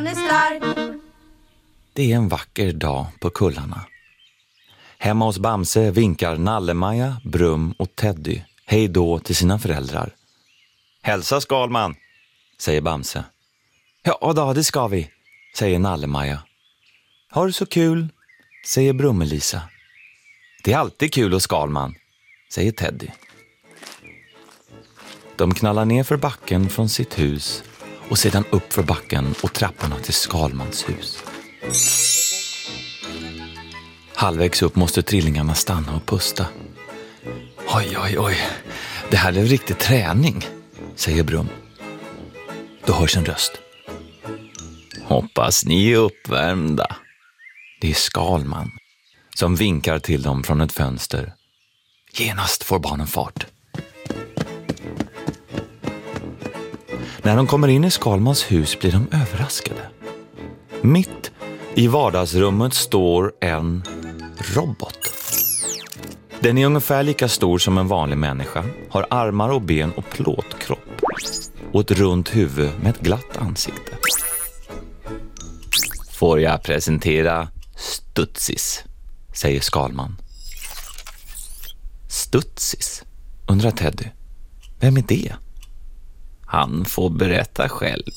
han är stark. Det är en vacker dag på kullarna. Hemma hos Bamse vinkar Nalle-Maja, Brum och Teddy hej då till sina föräldrar. Hälsa Skalman, säger Bamse. Ja då, det ska vi, säger Nalle-Maja. Har du så kul, säger Brummelisa. Det är alltid kul hos Skalman, säger Teddy. De knallar ner för backen från sitt hus och sedan upp för backen och trapporna till Skalmans hus. Halvvägs upp måste trillingarna stanna och pusta. Oj, det här är riktig träning, säger Brum. Då hörs en röst. Hoppas ni är uppvärmda. Det är Skalman som vinkar till dem från ett fönster. Genast får barnen fart. När de kommer in i Skalmans hus blir de överraskade. Mitt i vardagsrummet står en robot. Den är ungefär lika stor som en vanlig människa, har armar och ben och plåtkropp och ett runt huvud med ett glatt ansikte. Får jag presentera Stutsis, säger Skalman. Stutsis, undrar Teddy. Vem är det? Han får berätta själv.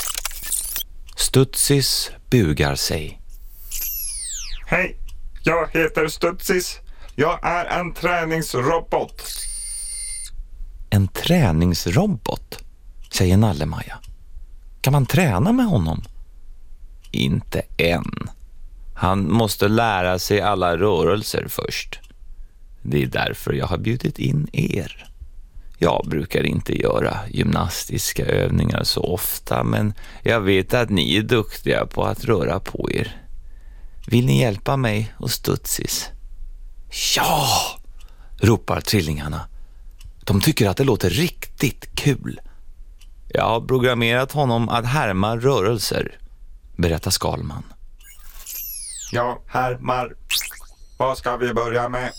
Stutsis bugar sig. Hej, jag heter Stutsis. Jag är en träningsrobot. En träningsrobot, säger Nalle-Maja. Kan man träna med honom? Inte än. Han måste lära sig alla rörelser först. Det är därför jag har bjudit in er. Jag brukar inte göra gymnastiska övningar så ofta, men jag vet att ni är duktiga på att röra på er. Vill ni hjälpa mig och Stutsis? Ja, ropar trillingarna. De tycker att det låter riktigt kul. Jag har programmerat honom att härma rörelser, berättar Skalman. Jag härmar. Vad ska vi börja med?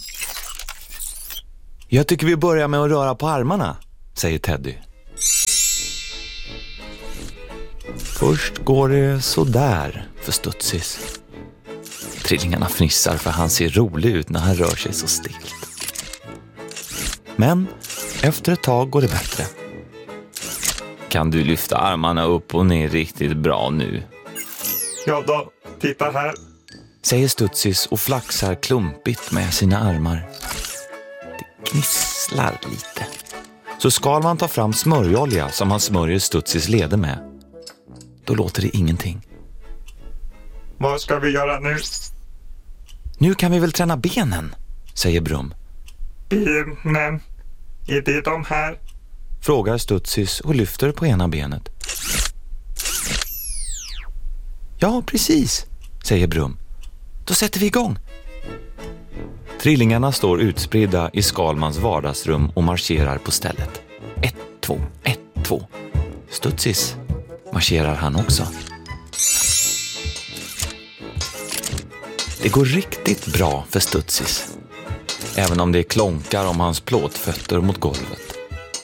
Jag tycker vi börjar med att röra på armarna, säger Teddy. Först går det så där för Stutsis. Trillingarna fnissar för han ser rolig ut när han rör sig så stilt. Men efter ett tag går det bättre. Kan du lyfta armarna upp och ner riktigt bra nu? Ja då, titta här. Säger Stutsis och flaxar klumpigt med sina armar. Det knisslar lite. Så Skalman tar fram smörjolja som han smörjer Stutsis leder med. Då låter det ingenting. Vad ska vi göra nu? Nu kan vi väl träna benen, säger Brum. Benen? Är det de här? Frågar Stutsis och lyfter på ena benet. Ja, precis, säger Brum. Då sätter vi igång. Trillingarna står utspridda i Skalmans vardagsrum och marscherar på stället. 1, 2, 1, 2. Stutsis marscherar han också. Det går riktigt bra för Stutsis, även om det klonkar om hans plåtfötter mot golvet.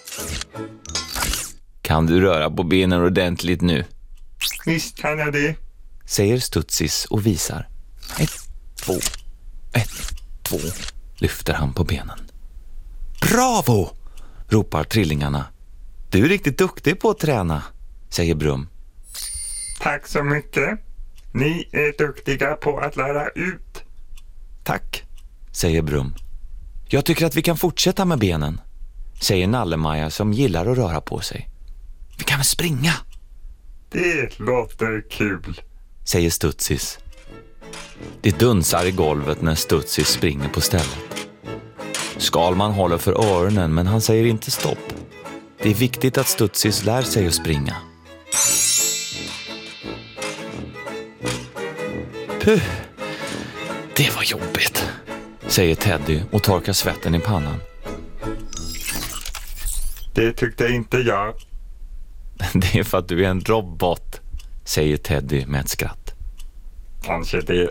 Kan du röra på benen ordentligt nu? Visst kan jag det, säger Stutsis och visar. 1, 2, 1, 2, lyfter han på benen. Bravo, ropar trillingarna. Du är riktigt duktig på att träna, säger Brum. Tack så mycket. Ni är duktiga på att lära ut. Tack, säger Brum. Jag tycker att vi kan fortsätta med benen, säger Nalle-Maja som gillar att röra på sig. Vi kan väl springa? Det låter kul, säger Stutsis. Det dunsar i golvet när Stutsis springer på stället. Skalman håller för öronen men han säger inte stopp. Det är viktigt att Stutsis lär sig att springa. Puh, det var jobbigt, säger Teddy och torkar svetten i pannan. Det tyckte inte jag. Det är för att du är en robot, säger Teddy med ett skratt. Kanske det.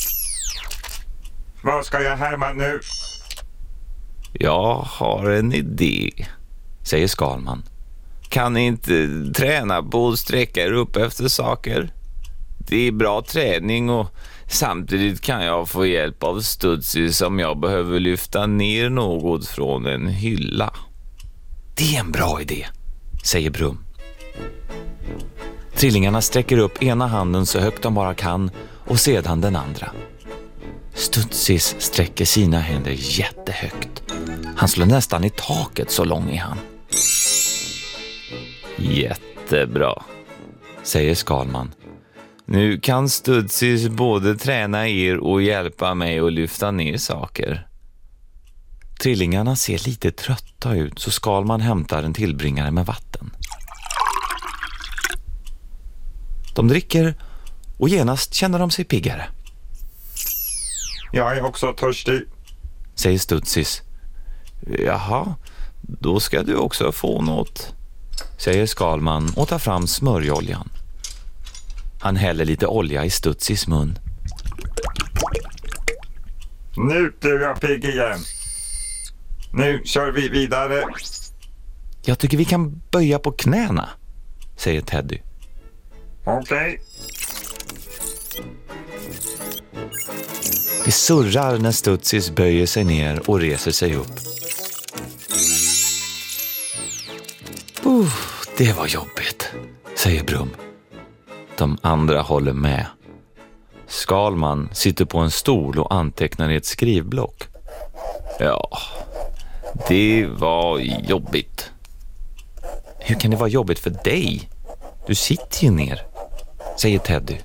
Vad ska jag härma nu? Jag har en idé, säger Skalman. Kan ni inte träna på att sträcka er upp efter saker? Det är bra träning och samtidigt kan jag få hjälp av Studsis om jag behöver lyfta ner något från en hylla. Det är en bra idé, säger Brum. Trillingarna sträcker upp ena handen så högt de bara kan och sedan den andra. Studsis sträcker sina händer jättehögt. Han slår nästan i taket, så lång är han. Jättebra, säger Skalman. Nu kan Studsis både träna er och hjälpa mig att lyfta ner saker. Trillingarna ser lite trötta ut så Skalman hämtar en tillbringare med vatten. De dricker och genast känner de sig piggare. Jag är också törstig, säger Studsis. Jaha, då ska du också få något, säger Skalman och tar fram smörjoljan. Han häller lite olja i Studsis mun. Nu blir jag pigg igen. Nu kör vi vidare. Jag tycker vi kan böja på knäna, säger Teddy. Okej. Det surrar när Studsis böjer sig ner och reser sig upp. Det var jobbigt, säger Brum. De andra håller med. Skalman sitter på en stol och antecknar i ett skrivblock. Ja, det var jobbigt. Hur kan det vara jobbigt för dig? Du sitter ju ner, säger Teddy.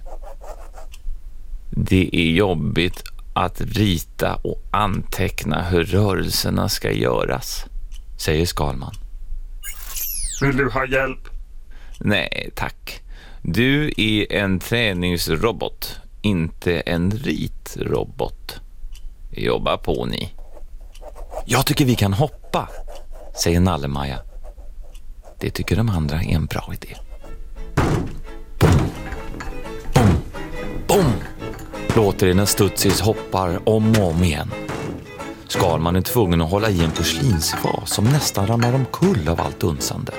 Det är jobbigt att rita och anteckna hur rörelserna ska göras, säger Skalman. Vill du ha hjälp? Nej, tack. Du är en träningsrobot, inte en ritrobot. Jobba på ni. Jag tycker vi kan hoppa, säger Nalle-Maja. Det tycker de andra är en bra idé. Boom, boom, boom, låter det när Studsis hoppar om och om igen. Skalman är tvungen att hålla i en porslinsvas som nästan ramlar omkull av allt dunsande.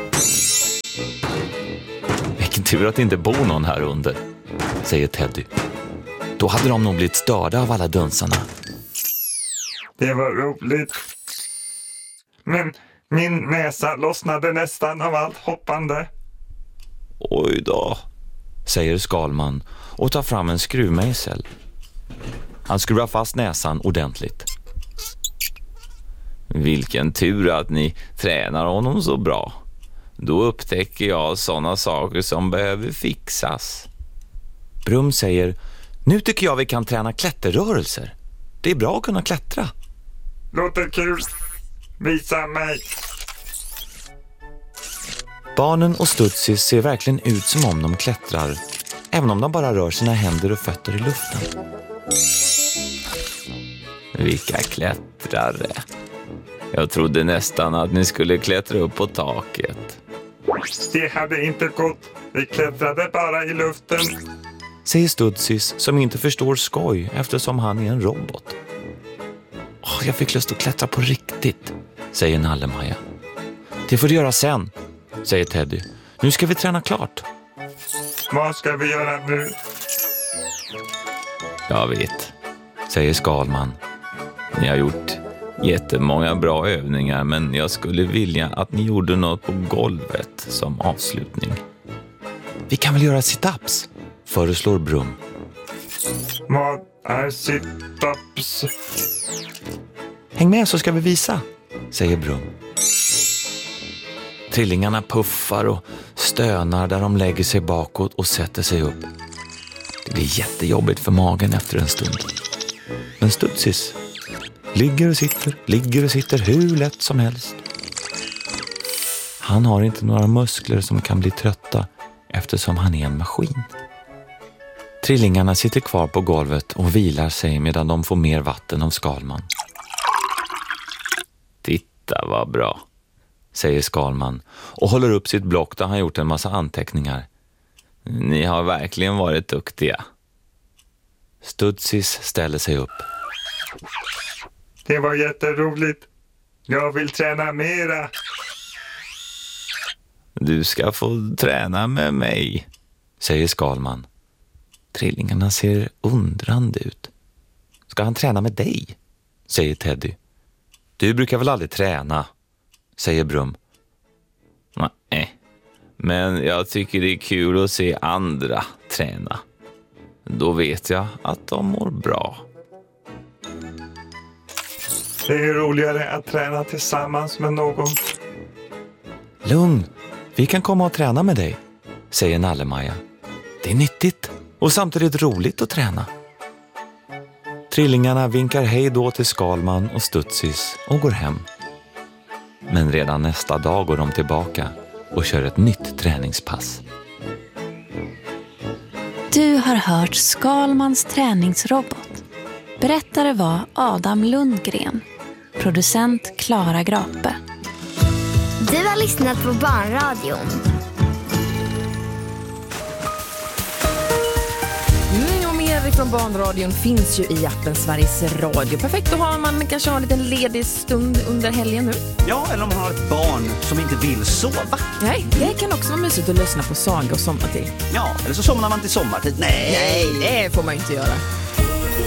Vilken tur att det inte bor någon här under, säger Teddy. Då hade de nog blivit störda av alla dunsarna. Det var roligt. Men min näsa lossnade nästan av allt hoppande. Oj då, säger Skalman och tar fram en skruvmejsel. Han skruvar fast näsan ordentligt. Vilken tur att ni tränar honom så bra. Då upptäcker jag sådana saker som behöver fixas. Brum säger, nu tycker jag vi kan träna klätterrörelser. Det är bra att kunna klättra. Låter kul. Visa mig. Barnen och Studsis ser verkligen ut som om de klättrar, även om de bara rör sina händer och fötter i luften. Vilka klättrare. Jag trodde nästan att ni skulle klättra upp på taket. Det hade inte gått. Vi klättrade bara i luften, säger Studsis som inte förstår skoj eftersom han är en robot. Jag fick lust att klättra på riktigt, säger Nalle-Maja. Det får du göra sen, säger Teddy. Nu ska vi träna klart. Vad ska vi göra nu? Jag vet, säger Skalman. Ni har gjort jättemånga bra övningar, men jag skulle vilja att ni gjorde något på golvet som avslutning. Vi kan väl göra sit-ups, föreslår Brum. Vad är sit-ups? Häng med så ska vi visa, säger Brum. Trillingarna puffar och stönar där de lägger sig bakåt och sätter sig upp. Det blir jättejobbigt för magen efter en stund. Men Studsis ligger och sitter hur lätt som helst. Han har inte några muskler som kan bli trötta eftersom han är en maskin. Trillingarna sitter kvar på golvet och vilar sig medan de får mer vatten av Skalman. Titta vad bra, säger Skalman och håller upp sitt block där han gjort en massa anteckningar. Ni har verkligen varit duktiga. Studsis ställer sig upp. Det var jätteroligt. Jag vill träna mera. Du ska få träna med mig, säger Skalman. Trillingarna ser undrande ut. Ska han träna med dig? Säger Teddy. Du brukar väl aldrig träna, säger Brum. Nej, men jag tycker det är kul att se andra träna. Då vet jag att de mår bra. Det är roligare att träna tillsammans med någon. Lugn, vi kan komma och träna med dig, säger Nalle-Maja. Det är nyttigt och samtidigt roligt att träna. Trillingarna vinkar hej då till Skalman och Stutsis och går hem. Men redan nästa dag går de tillbaka och kör ett nytt träningspass. Du har hört Skalmans träningsrobot. Berättare var Adam Lundgren. Producent Klara Grape. Du har lyssnat på Barnradion. Och mer från Barnradion finns ju i appen Sveriges Radio. Perfekt, då har man kanske en liten ledig stund under helgen nu. Ja, eller om man har ett barn som inte vill sova. Nej, det kan också vara mysigt att lyssna på saga och sommartid. Ja, eller så somnar man till sommartid. Nej, det får man inte göra.